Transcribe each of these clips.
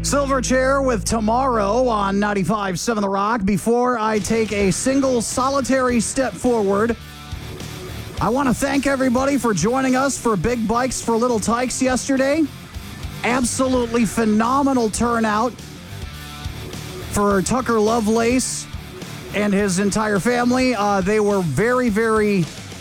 Silverchair with Tomorrow on 95.7 The Rock. Before I take a single solitary step forward, I want to thank everybody for joining us for Big Bikes for Little Tykes yesterday. Absolutely phenomenal turnout for Tucker Lovelace and his entire family. They were very, very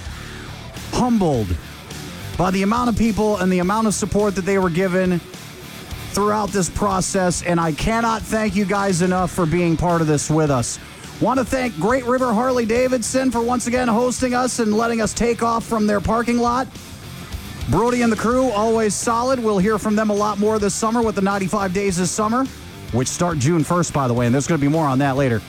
humbled by the amount of people and the amount of support that they were given throughout this process, and I cannot thank you guys enough for being part of this with us. Want to thank Great River Harley-Davidson for once again hosting us and letting us take off from their parking lot. Brody and the crew, always solid. We'll hear from them a lot more this summer with the 95 Days of Summer, which start June 1st, by the way, and there's going to be more on that later.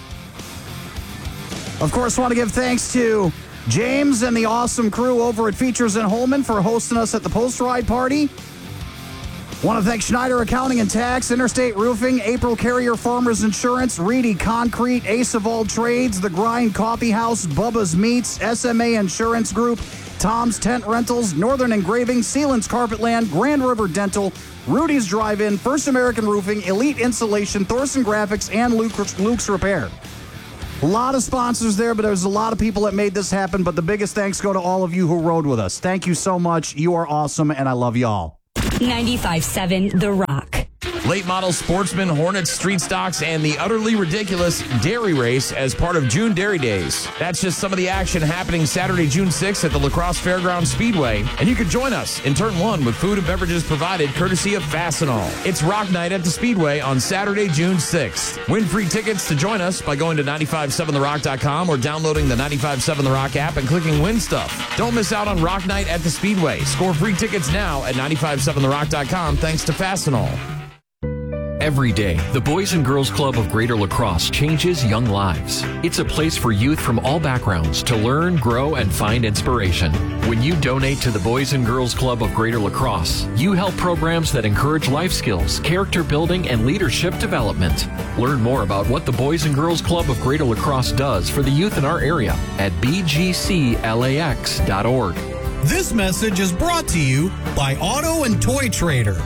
Of course, want to give thanks to James and the awesome crew over at Features in Holman for hosting us at the post-ride party. Want to thank Schneider Accounting and Tax, Interstate Roofing, April Carrier Farmers Insurance, Reedy Concrete, Ace of All Trades, The Grind Coffee House, Bubba's Meats, SMA Insurance Group, Tom's Tent Rentals, Northern Engraving, Sealands Carpetland, Grand River Dental, Rudy's Drive-In, First American Roofing, Elite Insulation, Thorson Graphics, and Luke's Repair. A lot of sponsors there, but there's a lot of people that made this happen, but the biggest thanks go to all of you who rode with us. Thank you so much. You are awesome, and I love you all. 95.7 The Rock. Late model Sportsman, Hornets, Street Stocks, and the utterly ridiculous Dairy Race as part of June Dairy Days. That's just some of the action happening Saturday, June 6th at the La Crosse Fairgrounds Speedway. And you can join us in Turn 1 with food and beverages provided courtesy of Fastenal. It's Rock Night at the Speedway on Saturday, June 6th. Win free tickets to join us by going to 957therock.com or downloading the 95.7 The Rock app and clicking Win Stuff. Don't miss out on Rock Night at the Speedway. Score free tickets now at 957therock.com thanks to Fastenal. Every day, the Boys and Girls Club of Greater La Crosse changes young lives. It's a place for youth from all backgrounds to learn, grow, and find inspiration. When you donate to the Boys and Girls Club of Greater La Crosse, you help programs that encourage life skills, character building, and leadership development. Learn more about what the Boys and Girls Club of Greater La Crosse does for the youth in our area at bgclax.org. This message is brought to you by Auto and Toy Trader.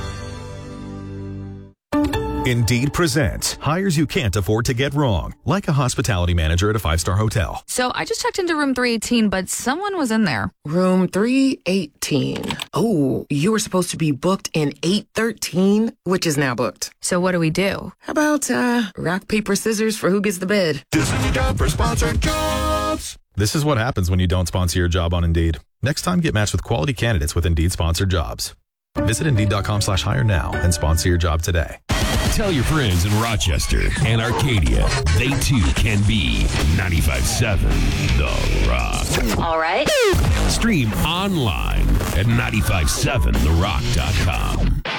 Indeed presents hires you can't afford to get wrong, like a hospitality manager at a 5-star hotel. So I just checked into room 318, but someone was in there. Room 318. Oh, you were supposed to be booked in 813, which is now booked. So what do we do? How about rock, paper, scissors for who gets the bid? This is your job for sponsored jobs. This is what happens when you don't sponsor your job on Indeed. Next time, get matched with quality candidates with Indeed sponsored jobs. Visit Indeed.com/hire now and sponsor your job today. Tell your friends in Rochester and Arcadia they too can be 95.7 The Rock. All right. Stream online at 957therock.com.